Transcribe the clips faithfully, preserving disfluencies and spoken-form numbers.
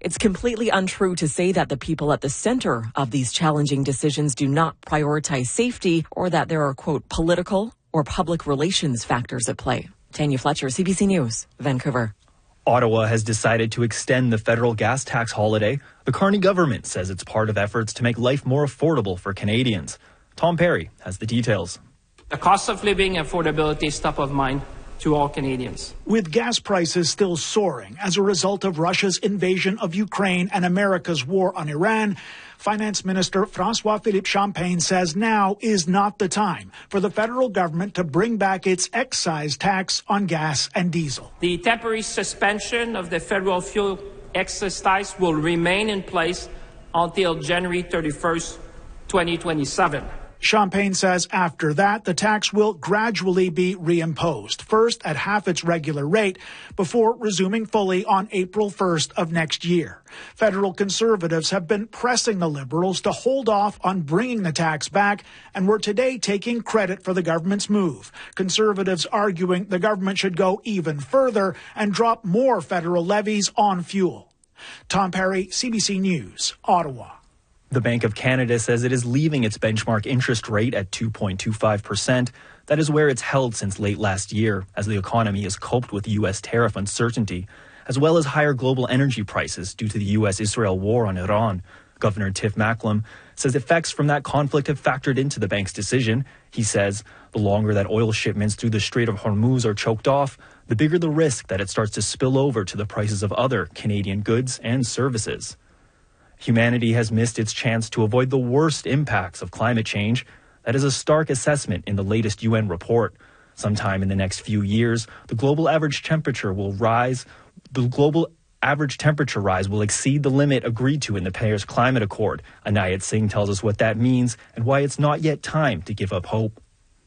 It's completely untrue to say that the people at the center of these challenging decisions do not prioritize safety or that there are, quote, political or public relations factors at play. Tanya Fletcher, C B C News, Vancouver. Ottawa has decided to extend the federal gas tax holiday. The Carney government says it's part of efforts to make life more affordable for Canadians. Tom Perry has the details. The cost of living and affordability is top of mind to all Canadians. With gas prices still soaring as a result of Russia's invasion of Ukraine and America's war on Iran, Finance Minister François-Philippe Champagne says now is not the time for the federal government to bring back its excise tax on gas and diesel. The temporary suspension of the federal fuel excise tax will remain in place until January thirty-first, twenty twenty-seven. Champagne says after that, the tax will gradually be reimposed, first at half its regular rate, before resuming fully on April first of next year. Federal Conservatives have been pressing the Liberals to hold off on bringing the tax back and were today taking credit for the government's move. Conservatives arguing the government should go even further and drop more federal levies on fuel. Tom Perry, C B C News, Ottawa. The Bank of Canada says it is leaving its benchmark interest rate at two point two five percent. That is where it's held since late last year, as the economy has coped with U S tariff uncertainty, as well as higher global energy prices due to the U S Israel war on Iran. Governor Tiff Macklem says effects from that conflict have factored into the bank's decision. He says the longer that oil shipments through the Strait of Hormuz are choked off, the bigger the risk that it starts to spill over to the prices of other Canadian goods and services. Humanity has missed its chance to avoid the worst impacts of climate change. That is a stark assessment in the latest U N report. Sometime in the next few years, the global average temperature will rise. The global average temperature rise will exceed the limit agreed to in the Paris Climate Accord. Anayat Singh tells us what that means and why it's not yet time to give up hope.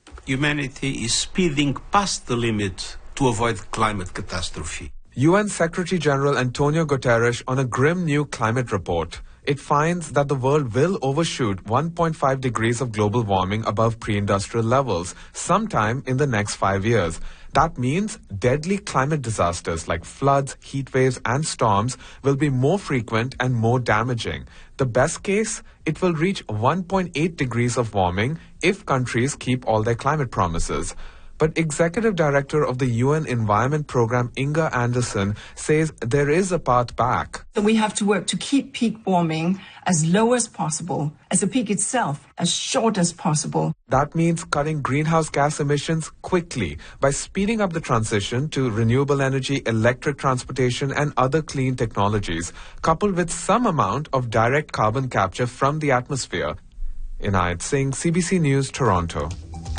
Humanity is speeding past the limit to avoid climate catastrophe. U N Secretary-General Antonio Guterres on a grim new climate report. It finds that the world will overshoot one point five degrees of global warming above pre-industrial levels sometime in the next five years. That means deadly climate disasters like floods, heat waves, and storms will be more frequent and more damaging. The best case, it will reach one point eight degrees of warming if countries keep all their climate promises. But Executive Director of the U N Environment Program, Inga Anderson, says there is a path back. So we have to work to keep peak warming as low as possible, as the peak itself as short as possible. That means cutting greenhouse gas emissions quickly by speeding up the transition to renewable energy, electric transportation, and other clean technologies, coupled with some amount of direct carbon capture from the atmosphere. Inayat Singh, C B C News, Toronto.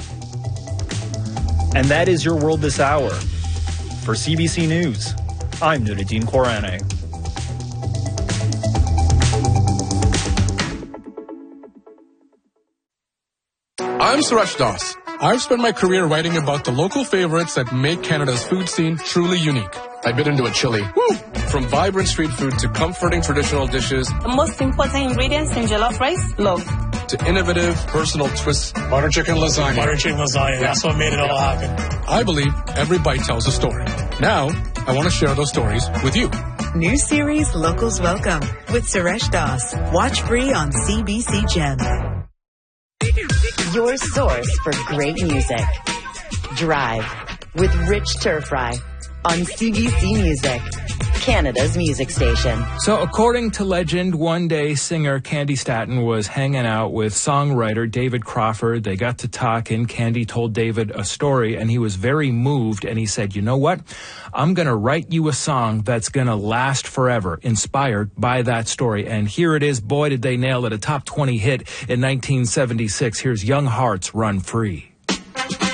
And that is your world this hour. For C B C News, I'm Nuruddin Korane. I'm Suresh Das. I've spent my career writing about the local favorites that make Canada's food scene truly unique. I bit into a chili. Woo! From vibrant street food to comforting traditional dishes. The most important ingredients in jollof rice, love. To innovative, personal twists. Butter chicken lasagna. Butter chicken lasagna. That's what made it all happen. I believe every bite tells a story. Now, I want to share those stories with you. New series Locals Welcome with Suresh Das. Watch free on C B C Gem. Your source for great music. Drive with Rich Turfry on C B C Music, Canada's music station. So according to legend, one day singer Candy Staton was hanging out with songwriter David Crawford. They got to talking. Candy told David a story, and he was very moved, and he said, you know what? I'm going to write you a song that's going to last forever, inspired by that story. And here it is. Boy, did they nail it. A top twenty hit in nineteen seventy-six. Here's Young Hearts, Run Free.